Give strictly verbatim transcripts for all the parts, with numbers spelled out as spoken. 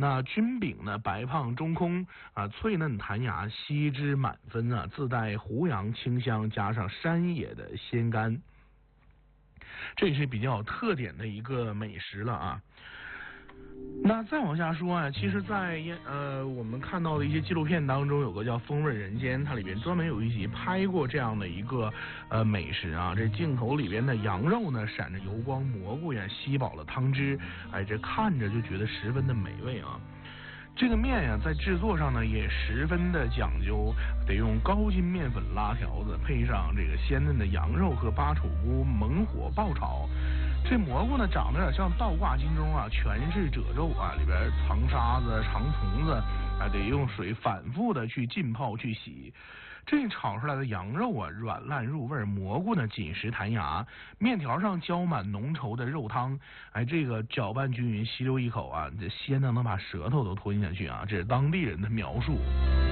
那菌饼呢，白胖中空啊，脆嫩弹牙，吸汁满分啊，自带胡杨清香，加上山野的鲜甘，这是比较有特点的一个美食了啊。那再往下说啊，其实在，在呃我们看到的一些纪录片当中，有个叫《风味人间》，它里边专门有一集拍过这样的一个呃美食啊。这镜头里边的羊肉呢，闪着油光，蘑菇呀吸饱了汤汁，哎，这看着就觉得十分的美味啊。这个面呀，在制作上呢也十分的讲究，得用高筋面粉拉条子，配上这个鲜嫩的羊肉和巴楚菇猛火爆炒。这蘑菇呢长得有点像倒挂金钟啊，全是褶皱啊，里边藏沙子、藏虫子啊，得用水反复的去浸泡去洗。这炒出来的羊肉啊，软烂入味，蘑菇呢紧实弹牙，面条上浇满浓稠的肉汤，哎，这个搅拌均匀，吸溜一口啊，这鲜的能把舌头都吞下去啊，这是当地人的描述。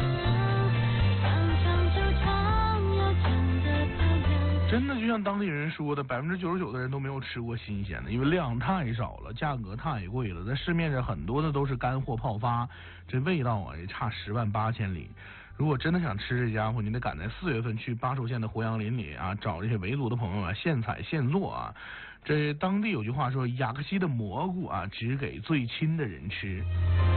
真的就像当地人说的，百分之九十九的人都没有吃过新鲜的，因为量太少了，价格太贵了，在市面上很多的都是干货泡发，这味道啊也差十万八千里。如果真的想吃这家伙，你得赶在四月份去巴蜀县的胡杨林里啊，找这些维族的朋友啊，现采现做啊。这当地有句话说，雅克西的蘑菇啊，只给最亲的人吃。